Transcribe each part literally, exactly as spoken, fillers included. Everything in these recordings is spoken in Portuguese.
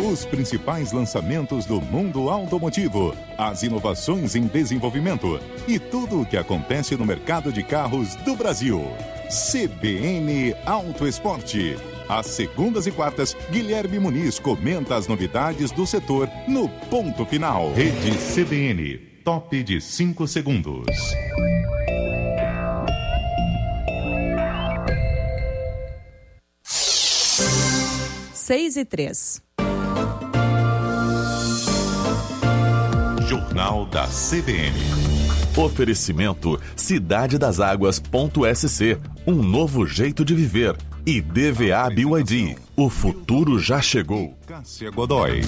Os principais lançamentos do mundo automotivo, as inovações em desenvolvimento e tudo o que acontece no mercado de carros do Brasil. C B N Auto Esporte. Às segundas e quartas, Guilherme Muniz comenta as novidades do setor no Ponto Final. Rede C B N, top de cinco segundos. Seis e três. Jornal da C B N. Oferecimento Cidade das Águas ponto S C, um novo jeito de viver. E D V A B Y D, o futuro já chegou. Cássia Godoy.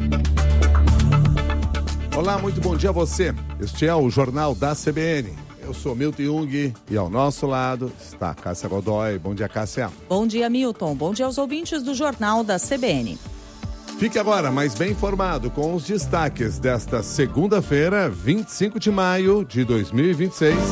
Olá, muito bom dia a você. Este é o Jornal da C B N. Eu sou Milton Jung e ao nosso lado está Cássia Godoy. Bom dia, Cássia. Bom dia, Milton. Bom dia aos ouvintes do Jornal da C B N. Fique agora mais bem informado com os destaques desta segunda-feira, vinte e cinco de maio de dois mil e vinte e seis.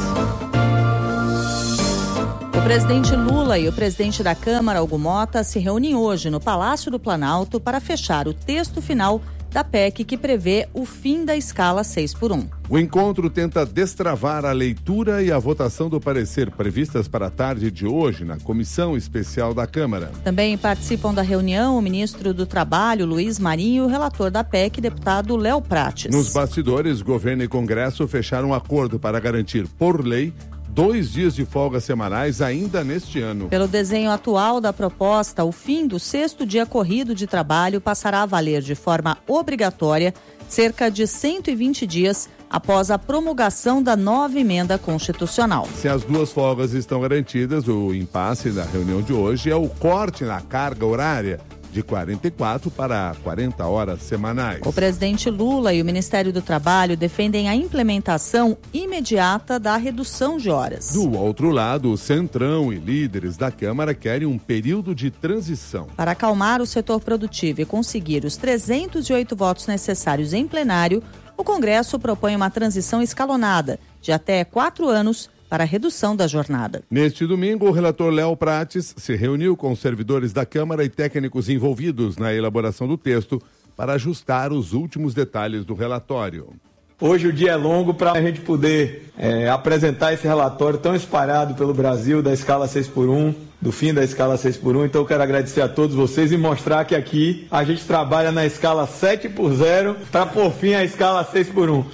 O presidente Lula e o presidente da Câmara, Hugo Motta, se reúnem hoje no Palácio do Planalto para fechar o texto final da P E C que prevê o fim da escala seis por um. O encontro tenta destravar a leitura e a votação do parecer previstas para a tarde de hoje na Comissão Especial da Câmara. Também participam da reunião o ministro do Trabalho, Luiz Marinho, e o relator da P E C, deputado Léo Prates. Nos bastidores, governo e Congresso fecharam um acordo para garantir, por lei, dois dias de folga semanais ainda neste ano. Pelo desenho atual da proposta, o fim do sexto dia corrido de trabalho passará a valer de forma obrigatória cerca de cento e vinte dias após a promulgação da nova emenda constitucional. Se as duas folgas estão garantidas, o impasse da reunião de hoje é o corte na carga horária de quarenta e quatro para quarenta horas semanais. O presidente Lula e o Ministério do Trabalho defendem a implementação imediata da redução de horas. Do outro lado, o Centrão e líderes da Câmara querem um período de transição. Para acalmar o setor produtivo e conseguir os trezentos e oito votos necessários em plenário, o Congresso propõe uma transição escalonada de até quatro anos para a redução da jornada. Neste domingo, o relator Léo Prates se reuniu com os servidores da Câmara e técnicos envolvidos na elaboração do texto para ajustar os últimos detalhes do relatório. Hoje o dia é longo para a gente poder é, apresentar esse relatório tão espalhado pelo Brasil da escala seis por um, do fim da escala seis por um. Então eu quero agradecer a todos vocês e mostrar que aqui a gente trabalha na escala sete por zero para pôr fim à escala seis por um.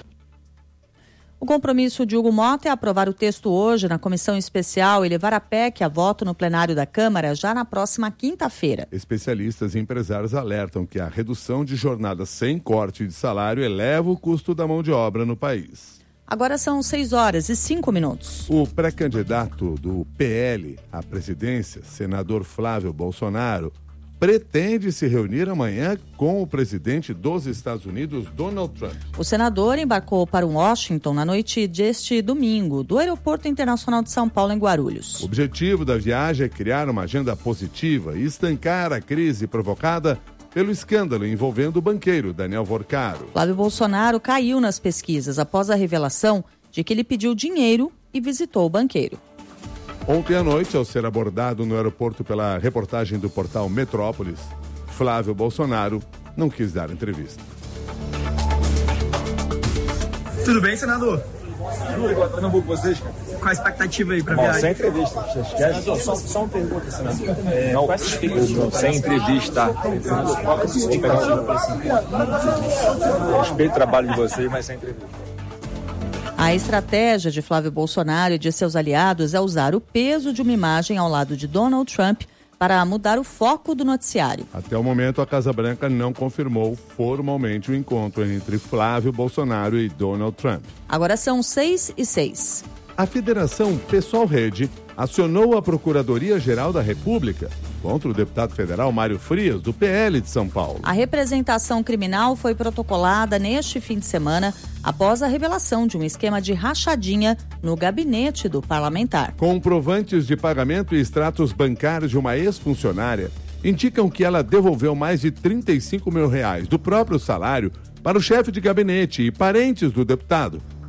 O compromisso de Hugo Motta é aprovar o texto hoje na comissão especial e levar a P E C a voto no plenário da Câmara já na próxima quinta-feira. Especialistas e empresários alertam que a redução de jornada sem corte de salário eleva o custo da mão de obra no país. Agora são seis horas e cinco minutos. O pré-candidato do P L à presidência, senador Flávio Bolsonaro, pretende se reunir amanhã com o presidente dos Estados Unidos, Donald Trump. O senador embarcou para Washington na noite deste domingo, do Aeroporto Internacional de São Paulo, em Guarulhos. O objetivo da viagem é criar uma agenda positiva e estancar a crise provocada pelo escândalo envolvendo o banqueiro Daniel Vorcaro. Flávio Bolsonaro caiu nas pesquisas após a revelação de que ele pediu dinheiro e visitou o banqueiro. Ontem à noite, ao ser abordado no aeroporto pela reportagem do portal Metrópolis, Flávio Bolsonaro não quis dar entrevista. Tudo bem, senador? Tudo igual a Pernambuco, vocês? Qual a expectativa aí pra Bom, viagem? sem entrevista, você esquece? Senador, só, só uma pergunta, senador. É, não, não, sem entrevista. Qual é a sua expectativa para esse encontro? Respeito o trabalho de vocês, mas sem entrevista. A estratégia de Flávio Bolsonaro e de seus aliados é usar o peso de uma imagem ao lado de Donald Trump para mudar o foco do noticiário. Até o momento, a Casa Branca não confirmou formalmente o encontro entre Flávio Bolsonaro e Donald Trump. Agora são seis e seis. A Federação Pessoal Rede acionou a Procuradoria-Geral da República contra o deputado federal Mário Frias, do P L de São Paulo. A representação criminal foi protocolada neste fim de semana após a revelação de um esquema de rachadinha no gabinete do parlamentar. Comprovantes de pagamento e extratos bancários de uma ex-funcionária indicam que ela devolveu mais de trinta e cinco mil reais do próprio salário para o chefe de gabinete e parentes do deputado,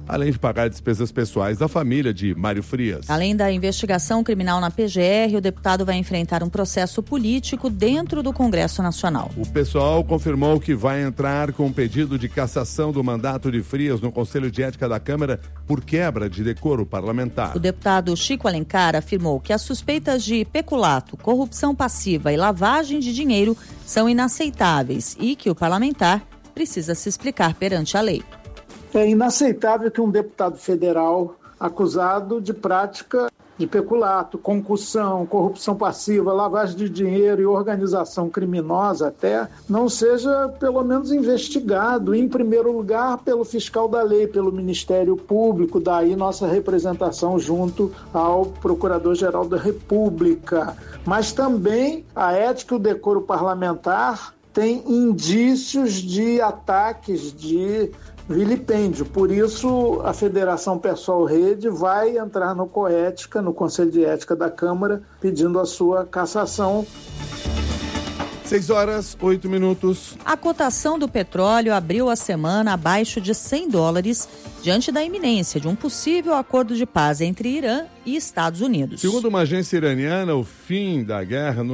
além de pagar despesas pessoais da família de Mário Frias. Além da investigação criminal na P G R, o deputado vai enfrentar um processo político dentro do Congresso Nacional. O pessoal confirmou que vai entrar com um pedido de cassação do mandato de Frias no Conselho de Ética da Câmara por quebra de decoro parlamentar. O deputado Chico Alencar afirmou que as suspeitas de peculato, corrupção passiva e lavagem de dinheiro são inaceitáveis e que o parlamentar precisa se explicar perante a lei. É inaceitável que um deputado federal acusado de prática de peculato, concussão, corrupção passiva, lavagem de dinheiro e organização criminosa até, não seja pelo menos investigado, em primeiro lugar pelo fiscal da lei, pelo Ministério Público, daí nossa representação junto ao Procurador-Geral da República. Mas também a ética e o decoro parlamentar tem indícios de ataques, de vilipêndio. Por isso, a Federação Pessoal Rede vai entrar no Coética, no Conselho de Ética da Câmara, pedindo a sua cassação. seis horas, oito minutos. A cotação do petróleo abriu a semana abaixo de cem dólares, diante da iminência de um possível acordo de paz entre Irã e Estados Unidos. Segundo uma agência iraniana, o fim da guerra no